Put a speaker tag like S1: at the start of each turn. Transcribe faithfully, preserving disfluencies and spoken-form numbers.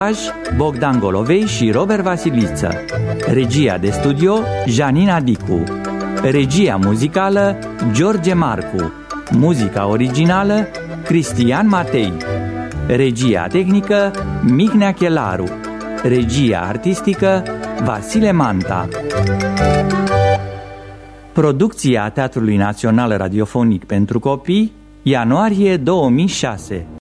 S1: Bogdan Golovei și Robert Vasiliță. Regia de studio Janina Dicu. Regia muzicală George Marcu. Muzica originală Cristian Matei. Regia tehnică Mihnea Chelaru. Regia artistică Vasile Manta. Producția Teatrului Național Radiofonic pentru Copii, ianuarie două mii șase.